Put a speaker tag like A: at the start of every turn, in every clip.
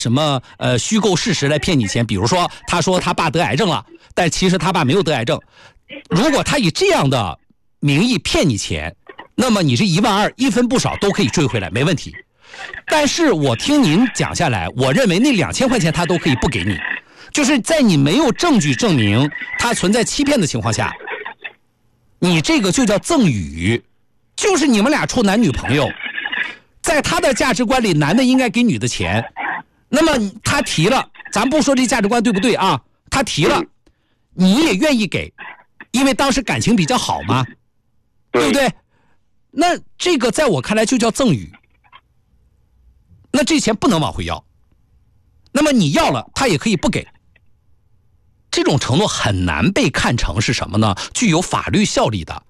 A: 什么虚构事实来骗你钱，比如说他说他爸得癌症了，但其实他爸没有得癌症。如果他以这样的名义骗你钱，那么你这12000一分不少都可以追回来，没问题。但是我听您讲下来，我认为那2000块钱他都可以不给你，就是在你没有证据证明他存在欺骗的情况下，你这个就叫赠与，就是你们俩处男女朋友，在他的价值观里，男的应该给女的钱，那么他提了，咱不说这价值观对不对啊，他提了，你也愿意给，因为当时感情比较好嘛，对不对？那这个在我看来就叫赠与，那这钱不能往回要，那么你要了他也可以不给，这种承诺很难被看成是什么呢？具有法律效力的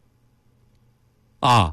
A: 啊。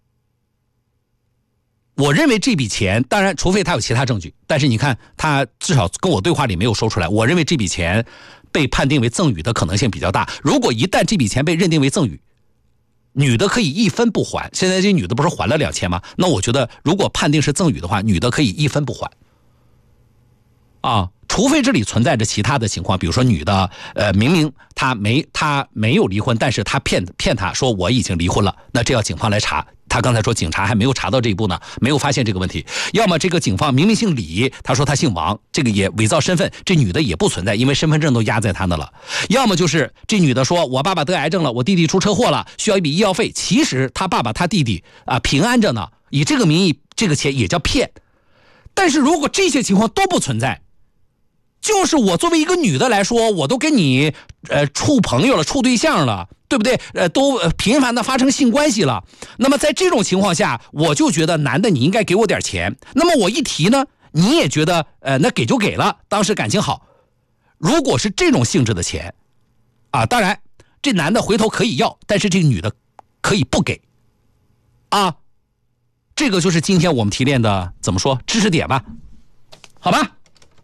A: 我认为这笔钱，当然除非他有其他证据，但是你看他至少跟我对话里没有说出来，我认为这笔钱被判定为赠与的可能性比较大。如果一旦这笔钱被认定为赠与，女的可以一分不还，现在这女的不是还了2000吗？那我觉得如果判定是赠与的话，女的可以一分不还啊，除非这里存在着其他的情况，比如说女的明明她没有离婚，但是她骗她说我已经离婚了，那这要警方来查。他刚才说警察还没有查到这一步呢，没有发现这个问题。要么这个警方明明姓李，他说他姓王，这个也伪造身份，这女的也不存在，因为身份证都压在他那了。要么就是这女的说我爸爸得癌症了，我弟弟出车祸了，需要一笔医药费，其实他爸爸他弟弟平安着呢，以这个名义这个钱也叫骗。但是如果这些情况都不存在，就是我作为一个女的来说，我都跟你处朋友了，处对象了，对不对？都频繁的发生性关系了。那么在这种情况下，我就觉得男的你应该给我点钱。那么我一提呢，你也觉得那给就给了，当时感情好。如果是这种性质的钱啊，当然这男的回头可以要，但是这个女的可以不给啊。这个就是今天我们提炼的怎么说知识点吧，好吧？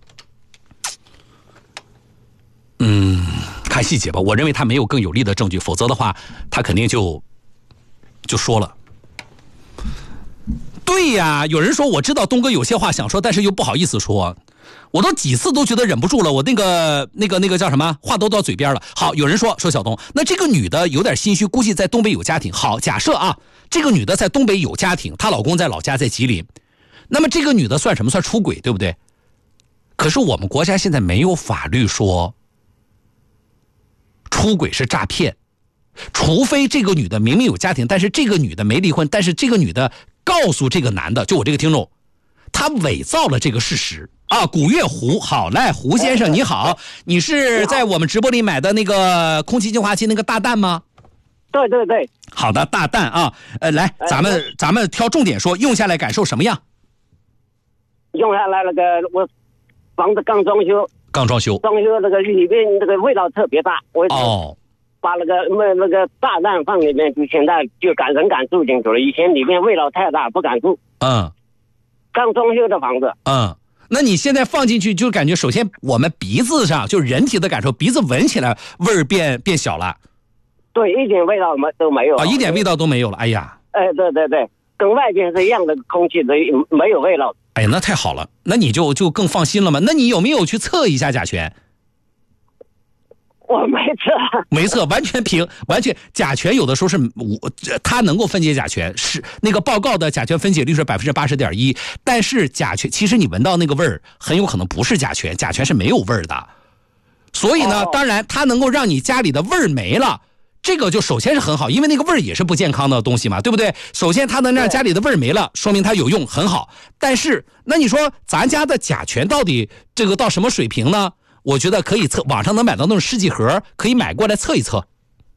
A: 看细节吧，我认为他没有更有力的证据，否则的话他肯定就说了。对呀，有人说我知道东哥有些话想说，但是又不好意思说，我都几次都觉得忍不住了，我那个叫什么话都到嘴边了。好，有人说小东，那这个女的有点心虚，估计在东北有家庭。好，假设啊，这个女的在东北有家庭，她老公在老家在吉林，那么这个女的算什么？算出轨，对不对？可是我们国家现在没有法律说出轨是诈骗，除非这个女的明明有家庭，但是这个女的没离婚，但是这个女的告诉这个男的，就我这个听众，他伪造了这个事实啊。古月胡，好嘞，胡先生你好，你是在我们直播里买的那个空气净化器那个大蛋吗？
B: 对对对，
A: 好的，大蛋啊，来，咱们挑重点说，用下来感受什么样？
B: 用下来那个我房子刚装修，那个里面那个味道特别大，我把那个大蛋放里面，就现在就敢住进去了。以前里面味道太大，不敢住。刚装修的房子。
A: 那你现在放进去，就感觉首先我们鼻子上就人体的感受，鼻子闻起来味儿变小了。
B: 对，一点味道都没有啊，
A: 一点味道都没有了。哎呀，
B: 对对对，跟外边是一样的空气，没有味道。
A: 哎呀，那太好了，那你就更放心了嘛。那你有没有去测一下甲醛？
B: 我没测，
A: 完全甲醛有的时候是它能够分解甲醛，是那个报告的甲醛分解率是80.1%，但是甲醛其实你闻到那个味儿很有可能不是甲醛，甲醛是没有味儿的。所以呢，当然它能够让你家里的味儿没了。这个就首先是很好，因为那个味儿也是不健康的东西嘛，对不对？首先它能让家里的味儿没了，说明它有用，很好。但是那你说咱家的甲醛到底这个到什么水平呢？我觉得可以测，网上能买到那种试剂盒，可以买过来测一测。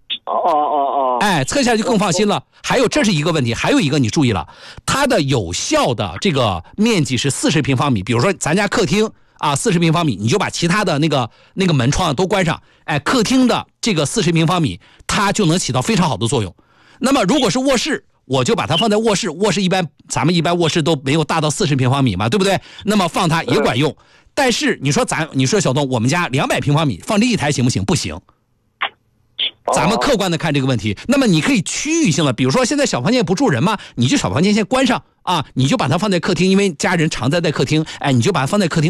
A: 测一下就更放心了。还有这是一个问题，还有一个你注意了，它的有效的这个面积是40平方米，比如说咱家客厅啊，40平方米，你就把其他的那个门窗都关上，客厅的这个40平方米，它就能起到非常好的作用。那么如果是卧室，我就把它放在卧室，咱们一般卧室都没有大到40平方米嘛，对不对？那么放它也管用。但是你说小东，我们家200平方米放这一台行不行？不行。 咱们客观的看这个问题，那么你可以区域性的，比如说现在小房间不住人嘛，你就小房间先关上啊，你就把它放在客厅，因为家人常在客厅，哎，你就把它放在客厅。